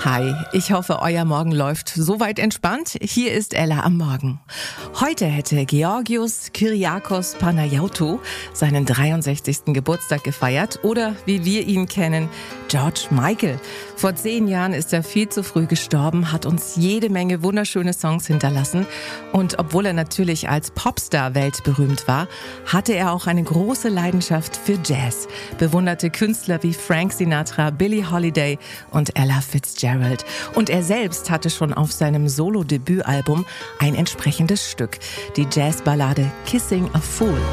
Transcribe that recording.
Hi, ich hoffe, euer Morgen läuft soweit entspannt. Hier ist Ella am Morgen. Heute hätte Georgios Kyriakos Panayiotou seinen 63. Geburtstag gefeiert oder, wie wir ihn kennen, George Michael. Vor 10 Jahren ist er viel zu früh gestorben, hat uns jede Menge wunderschöne Songs hinterlassen. Und obwohl er natürlich als Popstar weltberühmt war, hatte er auch eine große Leidenschaft für Jazz, bewunderte Künstler wie Frank Sinatra, Billie Holiday und Ella Fitzgerald. Und er selbst hatte schon auf seinem Solo-Debütalbum ein entsprechendes Stück, die Jazzballade Kissing a Fool.